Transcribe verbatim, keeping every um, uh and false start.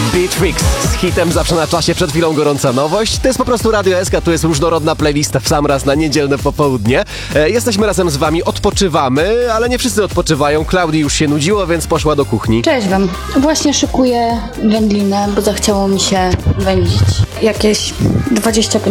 Beatrix z hitem zawsze na czasie, przed chwilą gorąca nowość. To jest po prostu Radio S K, to jest różnorodna playlista w sam raz na niedzielne popołudnie. E, jesteśmy razem z wami, odpoczywamy, ale nie wszyscy odpoczywają. Klaudii już się nudziło, więc poszła do kuchni. Cześć wam. Właśnie szykuję wędlinę, bo zachciało mi się wędzić. Jakieś dwadzieścia